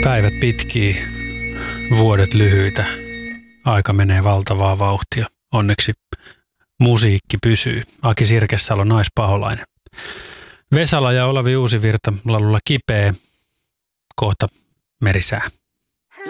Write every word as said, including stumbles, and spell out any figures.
Päivät pitkiä, vuodet lyhyitä, aika menee valtavaa vauhtia. Onneksi musiikki pysyy. Aki Sirkesalo, Naispaholainen. Vesala ja Olavi Uusivirta laululla Kipeä, kohta Merisää.